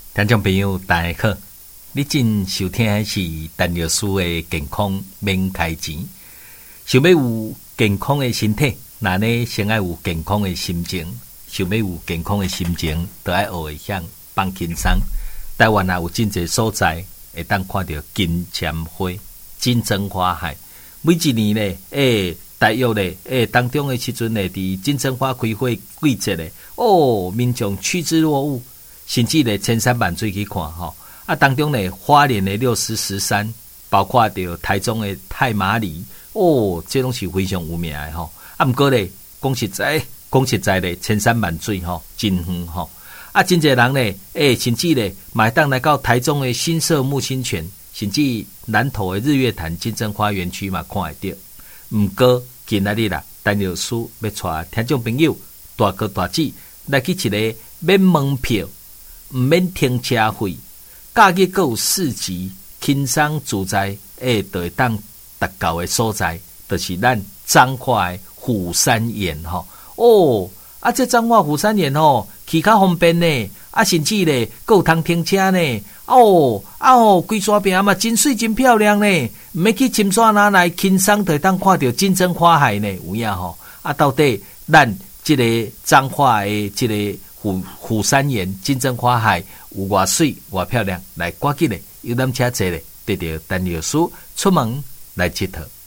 听众朋友大家好，你正收听的是陈律师的健康免开钱。想要有健康的身体，那呢先要有健康的心情。想要有健康的心情，就要学会向放轻松。台湾也有真侪所在会当看到金针花、金针花海。每一年呢，大约呢，当中的时阵呢，伫金针花开花季节呢，民众趋之若鹜，甚至呢千山万水去看吼。当中呢，花莲的六狮石山，包括着台中的太麻里，这拢是非常有名的吼。不过呢，讲实在咧，千山万水吼，真远吼。真侪人呢，甚至呢，买当来到台中的新社木星泉，甚至南投的日月潭金针花园区嘛，看会到。不过今仔日啦，陈律师要带听众朋友大哥大姐来去一个免门票、唔免停车费，假日还有市集轻松自在，就会当达到的所在，就是咱彰化的虎山岩吼。这彰化虎山岩吼，去较方便呢，甚至呢，还有通停车呢。规山边嘛真水真漂亮呢，唔要去深山哪来轻松就当看到金针花海呢，有影吼。到底咱这个彰化的这个虎山岩金针花海有偌水偌漂亮，来赶紧呢，游览车坐咧，得到陈律师出门来佚佗。